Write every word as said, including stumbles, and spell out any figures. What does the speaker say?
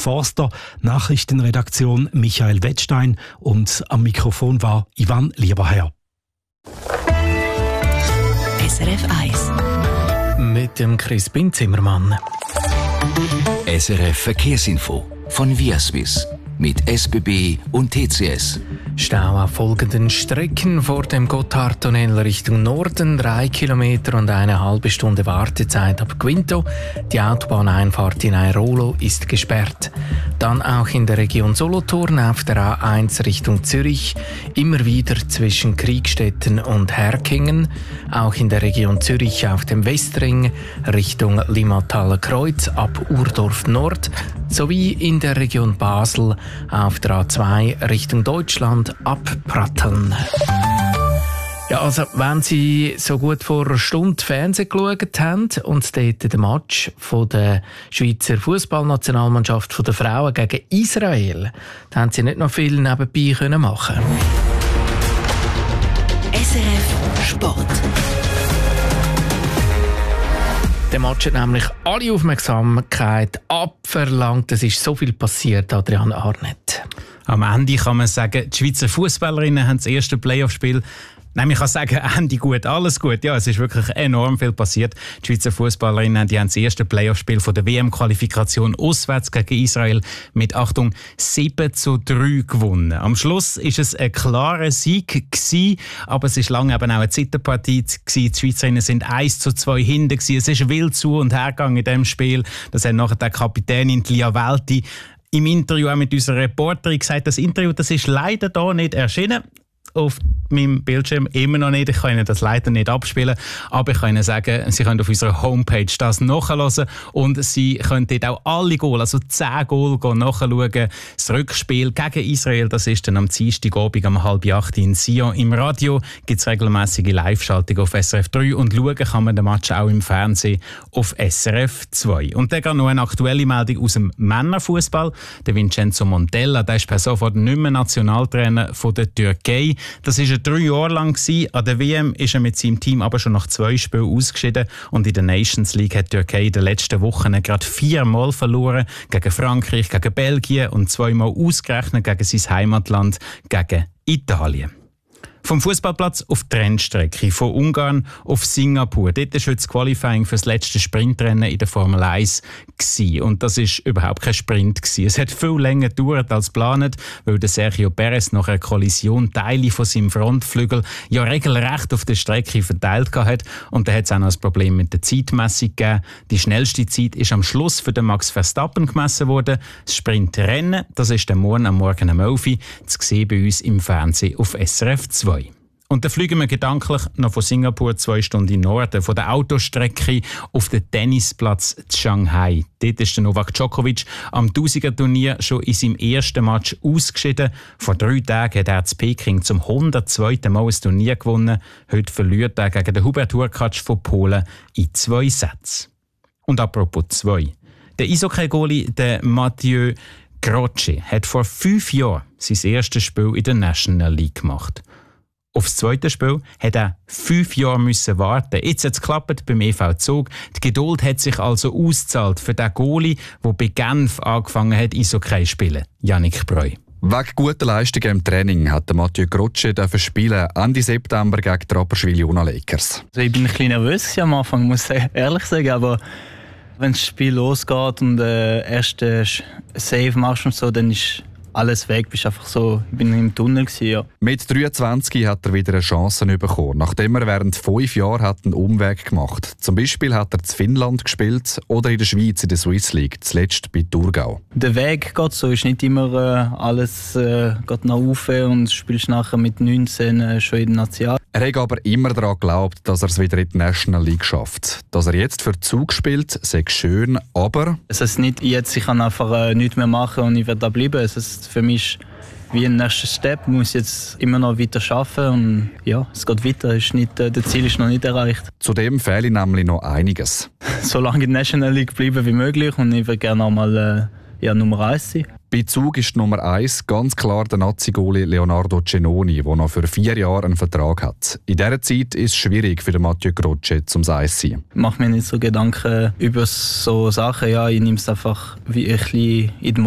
Forster, Nachrichtenredaktion Michael Wettstein und am Mikrofon war Ivan Lieberherr. S R F eins. Mit dem Crispin Zimmermann. S R F Verkehrsinfo von Viaswiss mit S B B und T C S. Stau auf folgenden Strecken vor dem Gotthardtunnel Richtung Norden, drei Kilometer und eine halbe Stunde Wartezeit ab Quinto. Die Autobahneinfahrt in Airolo ist gesperrt. Dann auch in der Region Solothurn auf der A eins Richtung Zürich, immer wieder zwischen Kriegstetten und Herkingen. Auch in der Region Zürich auf dem Westring Richtung Limmataler Kreuz ab Urdorf Nord, sowie in der Region Basel auf der A zwei Richtung Deutschland ab Pratteln. Ja, also wenn Sie so gut vor einer Stunde Fernsehen geschaut haben und dort den Match von der Schweizer Fußballnationalmannschaft von der Frauen gegen Israel, dann haben Sie nicht noch viel nebenbei können machen. S R F Sport. Der Match hat nämlich alle Aufmerksamkeit abverlangt. Es ist so viel passiert, Adrian Arnett. Am Ende kann man sagen, die Schweizer Fußballerinnen haben das erste Playoff-Spiel. Nein, ich kann sagen, Ende gut, alles gut. Ja, es ist wirklich enorm viel passiert. Die Schweizer Fußballerinnen die haben das erste Playoff-Spiel von der W M-Qualifikation auswärts gegen Israel mit, Achtung, sieben zu drei gewonnen. Am Schluss ist es ein klarer Sieg gewesen, aber es ist lange eben auch eine Zitterpartie gewesen. Die Schweizerinnen sind eins zu zwei hinten gewesen. Es ist wild zu und her gegangen in diesem Spiel. Das hat nachher der Kapitänin Lia Welti im Interview auch mit unserer Reporterin gesagt, das Interview das ist leider hier nicht erschienen. Auf meinem Bildschirm immer noch nicht. Ich kann Ihnen das leider nicht abspielen. Aber ich kann Ihnen sagen, Sie können auf unserer Homepage das nachhören und Sie können dort auch alle Goal, also zehn Goal nachschauen. Das Rückspiel gegen Israel, das ist dann am Dienstagabend um halb acht in Sion. Im Radio gibt es regelmäßige Live-Schaltung auf S R F drei und schauen kann man den Match auch im Fernsehen auf S R F zwei. Und dann noch eine aktuelle Meldung aus dem Männerfußball. Der Vincenzo Montella, der ist per sofort nicht mehr Nationaltrainer von der Türkei. Das war er drei Jahre lang. An der W M ist er mit seinem Team aber schon nach zwei Spielen ausgeschieden. Und in der Nations League hat die Türkei in den letzten Wochen gerade viermal verloren. Gegen Frankreich, gegen Belgien und zweimal ausgerechnet gegen sein Heimatland, gegen Italien. Vom Fußballplatz auf die Rennstrecke, von Ungarn auf Singapur. Dort war heute das Qualifying für das letzte Sprintrennen in der Formel eins gewesen. Und das war überhaupt kein Sprint gewesen. Es hat viel länger gedauert als geplant, weil der Sergio Perez nach einer Kollision Teile von seinem Frontflügel ja regelrecht auf der Strecke verteilt hat. Und da hat es auch noch ein Problem mit der Zeitmessung gegeben. Die schnellste Zeit ist am Schluss für den Max Verstappen gemessen worden. Das Sprintrennen, das ist dann morgen am Morgen um elf Uhr zu sehen bei uns im Fernsehen auf S R F zwei. Und dann fliegen wir gedanklich noch von Singapur zwei Stunden in Norden, von der Autostrecke auf den Tennisplatz in Shanghai. Dort ist der Novak Djokovic am Tausiger-Turnier schon in seinem ersten Match ausgeschieden. Vor drei Tagen hat er in Peking zum hundertzweiten Mal ein Turnier gewonnen. Heute verliert er gegen den Hubert Hurkacz von Polen in zwei Sätzen. Und apropos zwei. Der Eishockey-Goalie, der Mathieu Croce, hat vor fünf Jahren sein erstes Spiel in der National League gemacht. Auf das zweite Spiel hat er fünf Jahre müssen warten. Jetzt hat es geklappt beim E V Zug. Die Geduld hat sich also ausgezahlt für den Goalie, der bei Genf angefangen hat, Eishockey zu spielen. Yannick Breu. Wegen guter Leistungen im Training hat Mathieu Croce spielen Ende September gegen die Rapperswil Jona Lakers. Also ich bin ein bisschen nervös am Anfang, muss ich ehrlich sagen, aber wenn das Spiel losgeht und der äh, erste Save machst und so, dann ist alles weg, bist einfach so, ich bin im Tunnel gewesen, ja. Mit dreiundzwanzig hat er wieder eine Chance bekommen, nachdem er während fünf Jahren hat einen Umweg gemacht. Zum Beispiel hat er in Finnland gespielt oder in der Schweiz in der Swiss League, zuletzt bei Thurgau. Der Weg geht so, ist nicht immer äh, alles äh, geht nach oben und spielst nachher mit neunzehn äh, schon in der National. Er hat aber immer daran geglaubt, dass er es wieder in die National League schafft. Dass er jetzt für Zug spielt, sei schön, aber... Es ist nicht jetzt, ich kann einfach äh, nichts mehr machen und ich werde da bleiben. Es ist für mich wie ein nächster Step, ich muss jetzt immer noch weiter arbeiten und ja, es geht weiter, ist nicht, äh, das Ziel ist noch nicht erreicht. Zudem fehle nämlich noch einiges. So lange in der National League bleiben wie möglich und ich würde gerne einmal äh, ja, Nummer eins sein. Bei Zug ist Nummer eins ganz klar der Nazi-Goalie Leonardo Cenoni, der noch für vier Jahre einen Vertrag hat. In dieser Zeit ist es schwierig für den Mathieu Croce zum eins zu sein. Ich mache mir nicht so Gedanken über so Sachen. Ja, ich nehme es einfach wie ein bisschen in den